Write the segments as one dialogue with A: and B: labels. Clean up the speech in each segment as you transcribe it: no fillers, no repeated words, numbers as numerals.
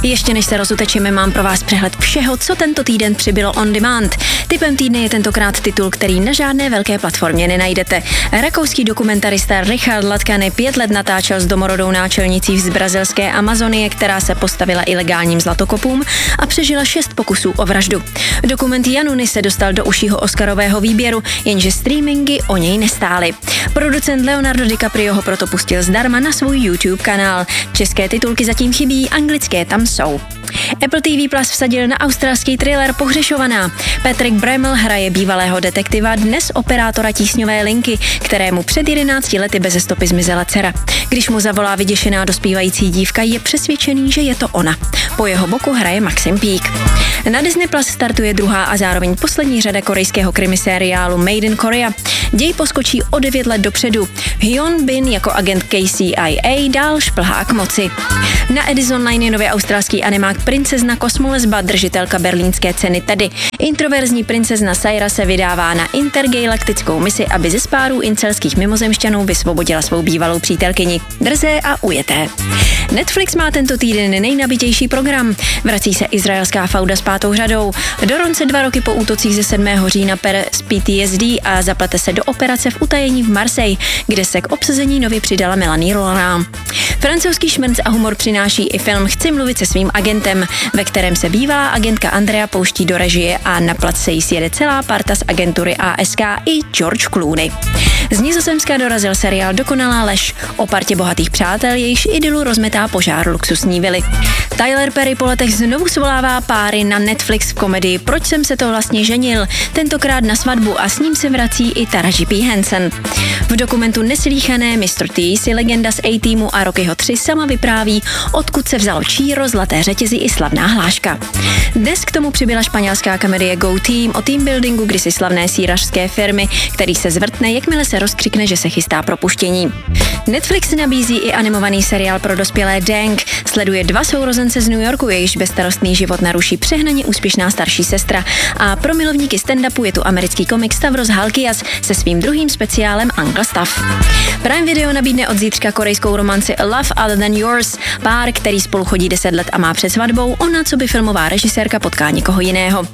A: Ještě než se rozutečeme, mám pro vás přehled všeho, co tento týden přibylo on demand. Tipem týdne je tentokrát titul, který na žádné velké platformě nenajdete. Rakouský dokumentarista Richard Latkany 5 let natáčel s domorodou náčelnicí z brazilské Amazonie, která se postavila ilegálním zlatokopům a přežila 6 pokusů o vraždu. Dokument Januni se dostal do užšího oscarového výběru, jenže streamingy o něj nestály. Producent Leonardo DiCaprio ho proto pustil zdarma na svůj YouTube kanál. České titulky zatím chybí, anglické tam jsou. Apple TV Plus vsadil na australský thriller Pohřešovaná. Patrick Bramell hraje bývalého detektiva, dnes operátora tísňové linky, kterému před 11 lety beze stopy zmizela dcera. Když mu zavolá vyděšená dospívající dívka, je přesvědčený, že je to ona. Po jeho boku hraje Maxim Peake. Na Disney Plus startuje druhá a zároveň poslední řada korejského krimisériálu Made in Korea. Děj poskočí o 9 let dopředu. Hyun Bin jako agent KCIA dál šplhá k moci. Na Edison Line je nově australský animák Princezna kosmolesba, držitelka berlínské ceny Tedy. Introverzní princezna Saira se vydává na intergalaktickou misi, aby ze spárů incelských mimozemšťanů vysvobodila svou bývalou přítelkyni. Drzé a ujeté. Netflix má tento týden nejnabitější program. Vrací se izraelská fauda s 5. řadou. Doronce 2 roky po útocích ze 7. října pere z PTSD a zaplete se do operace v utajení v Marseille, kde se k obsazení nově přidala Melanie Laurent. Francouzský šmrnc a humor přináší i film Chci mluvit se svým agentem, ve kterém se bývalá agentka Andrea pouští do režie a na plac se jí sjede celá parta z agentury ASK i George Clooney. Z Nizozemska dorazil seriál Dokonalá lež o partě bohatých přátel, jejichž idylu rozmetá požár luxusní vily. Tyler Perry po letech znovu svolává páry na Netflix v komedii Proč jsem se to vlastně ženil, tentokrát na svatbu, a s ním se vrací i Taraji P. Henson. V dokumentu Neslíchané Mr. T si legenda z A-Teamu a Rockyho 3 sama vypráví, odkud se vzalo číro, zlaté řetězy i slavná hláška. Dnes k tomu přibyla španělská komedie Go Team o teambuildingu kdysi slavné sírařské firmy, který se zvrtne, jakmile se rozkřikne, že se chystá propuštění. Netflix nabízí i animovaný seriál pro dospělé Dang. Sleduje 2 sourozence z New Yorku, jejichž bezstarostný život naruší přehnaně úspěšná starší sestra. A pro milovníky stand-upu je tu americký komik Stavros Halkias se svým druhým speciálem Uncle Stav. Prime Video nabídne od zítřka korejskou romanci A Love Other Than Yours. Pár, který spolu chodí 10 let a má před svatbou, ona co by filmová režisérka potká někoho jiného.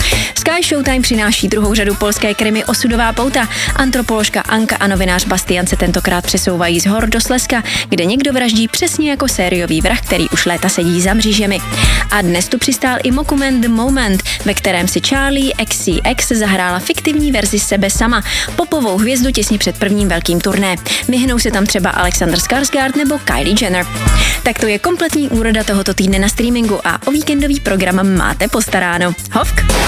A: Sky Showtime přináší druhou řadu polské krimi Osudová pouta. Antropoložka Anka a novinář Bastian se tentokrát přesouvají z hor do Slezska, kde někdo vraždí přesně jako sériový vrah, který už léta sedí za mřížemi. A dnes tu přistál i dokument The Moment, ve kterém si Charlie XCX zahrála fiktivní verzi sebe sama, popovou hvězdu těsně před prvním velkým turné. Vyhnou se tam třeba Alexander Skarsgård nebo Kylie Jenner. Tak to je kompletní úroda tohoto týdne na streamingu a o víkendový program máte postaráno. Hovk!